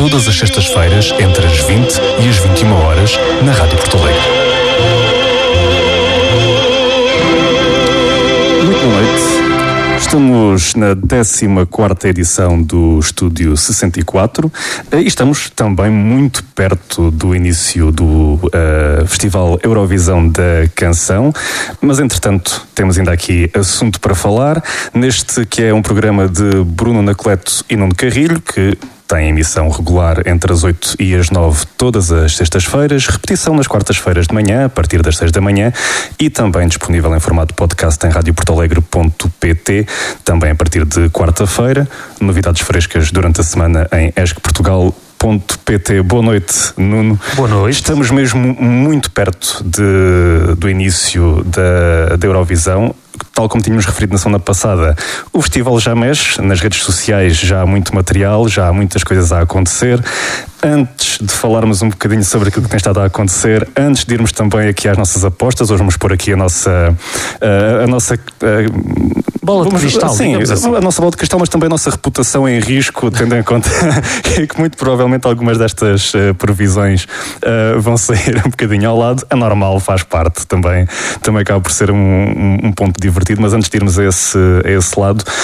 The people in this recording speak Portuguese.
todas as sextas-feiras, entre as 20 e as 21 horas, na Rádio Porto Alegre. Muito boa noite. Estamos na 14ª edição do Estúdio 64 e estamos também muito perto do início do Festival Eurovisão da Canção, mas entretanto temos ainda aqui assunto para falar, neste que é um programa de Bruno Anacleto e Nuno Carrilho, que tem emissão regular entre as 8 e as 9 todas as sextas-feiras, repetição nas quartas-feiras de manhã, a partir das 6 da manhã, e também disponível em formato podcast em radioportalegre.pt, também a partir de quarta-feira. Novidades frescas durante a semana em escportugal.pt. Boa noite, Nuno. Boa noite. Estamos mesmo muito perto do início da Eurovisão. Tal como tínhamos referido na semana passada, o festival já mexe, nas redes sociais já há muito material, já há muitas coisas a acontecer. Antes de falarmos um bocadinho sobre aquilo que tem estado a acontecer, antes de irmos também aqui às nossas apostas, hoje vamos pôr aqui a nossa bola de cristal, sim, assim. A nossa bola de cristal, mas também a nossa reputação em risco, tendo em conta que muito provavelmente algumas destas previsões vão sair um bocadinho ao lado. É normal, faz parte também acaba por ser um ponto divertido, mas antes de irmos a esse lado,